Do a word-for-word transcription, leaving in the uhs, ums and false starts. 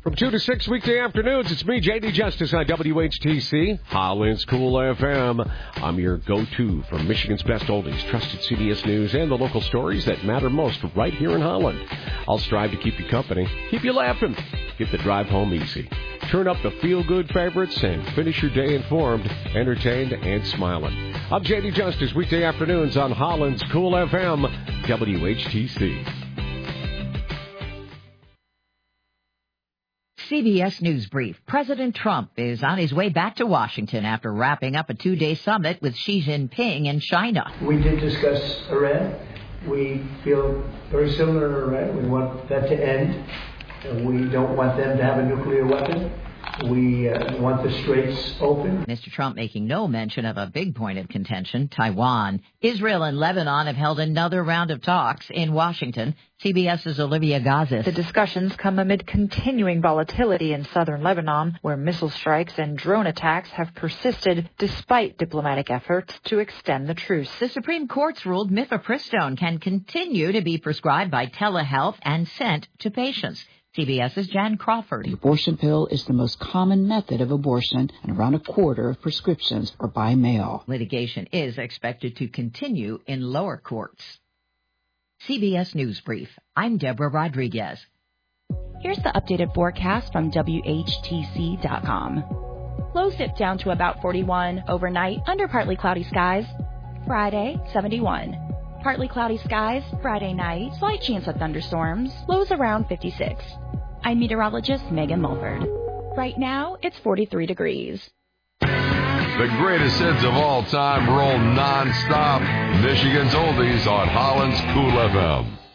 From two to six weekday afternoons, it's me, J D Justice, on W H T C, Holland's Cool F M. I'm your go-to for Michigan's best oldies, trusted C B S News, and the local stories that matter most right here in Holland. I'll strive to keep you company, keep you laughing, get the drive home easy. Turn up the feel-good favorites and finish your day informed, entertained, and smiling. I'm J D Justice, weekday afternoons on Holland's Cool F M, W H T C. C B S News Brief. President Trump is on his way back to Washington after wrapping up a two-day summit with Xi Jinping in China. We did discuss Iran. We feel very similar to Iran. We want that to end. We don't want them to have a nuclear weapon. We uh, want the straits open. Mister Trump making no mention of a big point of contention, Taiwan. Israel and Lebanon have held another round of talks in Washington. CBS's Olivia Gazis. The discussions come amid continuing volatility in southern Lebanon, where missile strikes and drone attacks have persisted despite diplomatic efforts to extend the truce. The Supreme Court's ruled mifepristone can continue to be prescribed by telehealth and sent to patients. CBS's Jan Crawford. The abortion pill is the most common method of abortion, and around a quarter of prescriptions are by mail. Litigation is expected to continue in lower courts. C B S News Brief. I'm Deborah Rodriguez. Here's the updated forecast from W H T C dot com. Lows dip down to about forty-one overnight under partly cloudy skies. Friday, seventy-one. Partly cloudy skies, Friday night, slight chance of thunderstorms, lows around fifty-six. I'm meteorologist Megan Mulford. Right now, it's forty-three degrees. The greatest hits of all time roll non-stop. Michigan's Oldies on Holland's Cool F M.